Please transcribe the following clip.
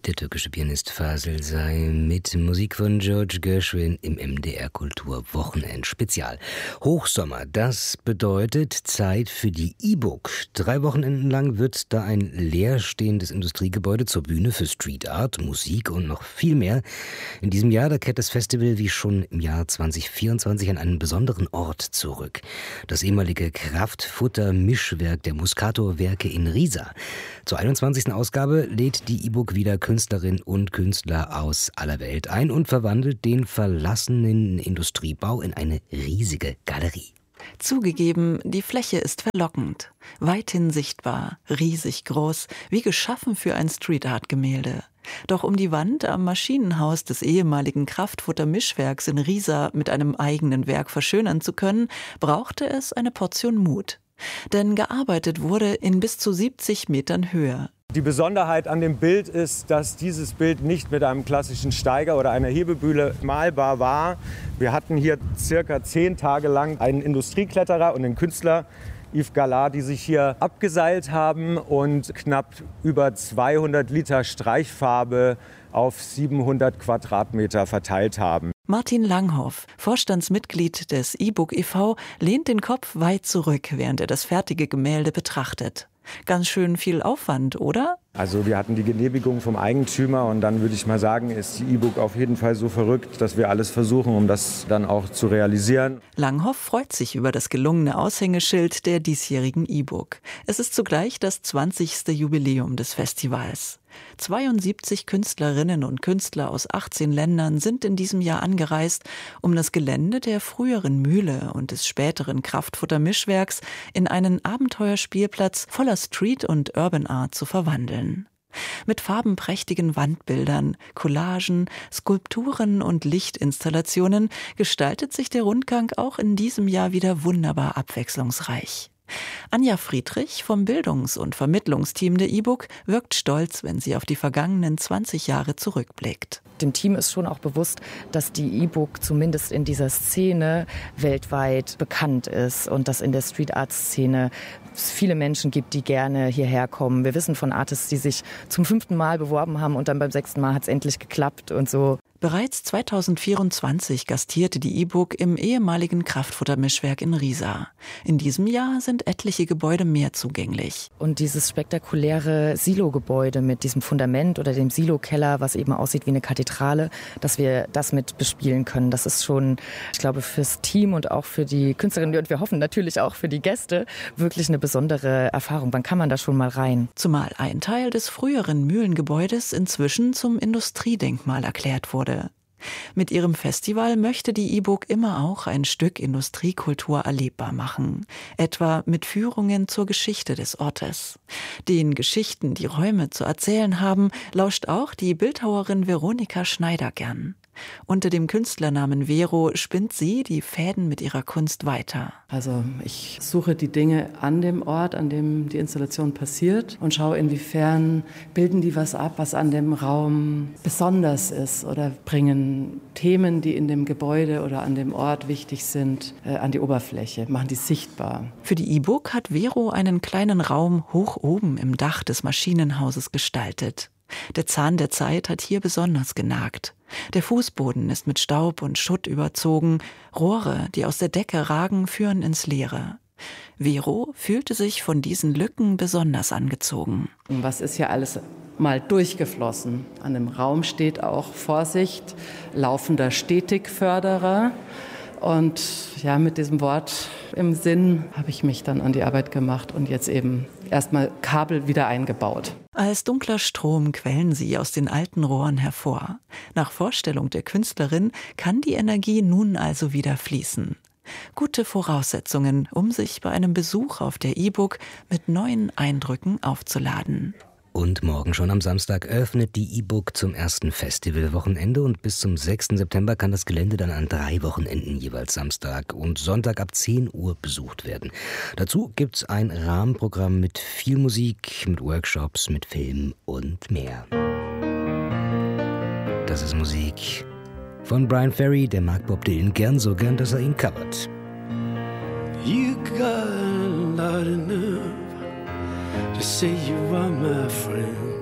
Der türkische Pianist Fasıl Say mit Musik von George Gershwin im MDR Kultur Wochenend-Spezial. Hochsommer, das bedeutet Zeit für die E-Book. 3 Wochenenden lang wird da ein leerstehendes Industriegebäude zur Bühne für Street Art, Musik und noch viel mehr. In diesem Jahr, da kehrt das Festival wie schon im Jahr 2024 an einen besonderen Ort zurück. Das ehemalige Kraftfutter-Mischwerk der Muscato-Werke in Riesa. Zur 21. Ausgabe lädt die E-Book wieder Künstlerinnen und Künstler aus aller Welt ein und verwandelt den verlassenen Industriebau in eine riesige Galerie. Zugegeben, die Fläche ist verlockend, weithin sichtbar, riesig groß, wie geschaffen für ein Street-Art-Gemälde. Doch um die Wand am Maschinenhaus des ehemaligen Kraftfutter-Mischwerks in Riesa mit einem eigenen Werk verschönern zu können, brauchte es eine Portion Mut. Denn gearbeitet wurde in bis zu 70 Metern Höhe. Die Besonderheit an dem Bild ist, dass dieses Bild nicht mit einem klassischen Steiger oder einer Hebebühne malbar war. Wir hatten hier circa 10 Tage lang einen Industriekletterer und den Künstler Yves Gallard, die sich hier abgeseilt haben und knapp über 200 Liter Streichfarbe auf 700 Quadratmeter verteilt haben. Martin Langhoff, Vorstandsmitglied des E-Book e.V., lehnt den Kopf weit zurück, während er das fertige Gemälde betrachtet. Ganz schön viel Aufwand, oder? Also wir hatten die Genehmigung vom Eigentümer und dann würde ich mal sagen, ist die E-Book auf jeden Fall so verrückt, dass wir alles versuchen, um das dann auch zu realisieren. Langhoff freut sich über das gelungene Aushängeschild der diesjährigen E-Book. Es ist zugleich das 20. Jubiläum des Festivals. 72 Künstlerinnen und Künstler aus 18 Ländern sind in diesem Jahr angereist, um das Gelände der früheren Mühle und des späteren Kraftfutter-Mischwerks in einen Abenteuerspielplatz voller Street- und Urban Art zu verwandeln. Mit farbenprächtigen Wandbildern, Collagen, Skulpturen und Lichtinstallationen gestaltet sich der Rundgang auch in diesem Jahr wieder wunderbar abwechslungsreich. Anja Friedrich vom Bildungs- und Vermittlungsteam der E-Book wirkt stolz, wenn sie auf die vergangenen 20 Jahre zurückblickt. Dem Team ist schon auch bewusst, dass die E-Book zumindest in dieser Szene weltweit bekannt ist und dass in der Street-Art-Szene es viele Menschen gibt, die gerne hierher kommen. Wir wissen von Artists, die sich zum 5. Mal beworben haben und dann beim 6. Mal hat es endlich geklappt und so. Bereits 2024 gastierte die E-Book im ehemaligen Kraftfutter-Mischwerk in Riesa. In diesem Jahr sind etliche Gebäude mehr zugänglich. Und dieses spektakuläre Silo-Gebäude mit diesem Fundament oder dem Silo-Keller, was eben aussieht wie eine Kathedrale, dass wir das mit bespielen können. Das ist schon, ich glaube, fürs Team und auch für die Künstlerinnen und wir hoffen natürlich auch für die Gäste wirklich eine besondere Erfahrung. Wann kann man da schon mal rein? Zumal ein Teil des früheren Mühlengebäudes inzwischen zum Industriedenkmal erklärt wurde. Mit ihrem Festival möchte die E-Book immer auch ein Stück Industriekultur erlebbar machen, etwa mit Führungen zur Geschichte des Ortes. Den Geschichten, die Räume zu erzählen haben, lauscht auch die Bildhauerin Veronika Schneider gern. Unter dem Künstlernamen Vero spinnt sie die Fäden mit ihrer Kunst weiter. Also ich suche die Dinge an dem Ort, an dem die Installation passiert und schaue, inwiefern bilden die was ab, was an dem Raum besonders ist oder bringen Themen, die in dem Gebäude oder an dem Ort wichtig sind, an die Oberfläche, machen die sichtbar. Für die E-Book hat Vero einen kleinen Raum hoch oben im Dach des Maschinenhauses gestaltet. Der Zahn der Zeit hat hier besonders genagt. Der Fußboden ist mit Staub und Schutt überzogen. Rohre, die aus der Decke ragen, führen ins Leere. Vero fühlte sich von diesen Lücken besonders angezogen. Und was ist hier alles mal durchgeflossen? An dem Raum steht auch Vorsicht, laufender Stetigförderer. Und ja, mit diesem Wort im Sinn habe ich mich dann an die Arbeit gemacht und jetzt eben erstmal Kabel wieder eingebaut. Als dunkler Strom quellen sie aus den alten Rohren hervor. Nach Vorstellung der Künstlerin kann die Energie nun also wieder fließen. Gute Voraussetzungen, um sich bei einem Besuch auf der E-Book mit neuen Eindrücken aufzuladen. Und morgen schon am Samstag öffnet die E-Book zum ersten Festivalwochenende und bis zum 6. September kann das Gelände dann an 3 Wochenenden, jeweils Samstag und Sonntag ab 10 Uhr besucht werden. Dazu gibt's ein Rahmenprogramm mit viel Musik, mit Workshops, mit Film und mehr. Das ist Musik von Bryan Ferry, der mag Bob Dylan gern, so gern, dass er ihn covert. You got not enough to say you are my friend.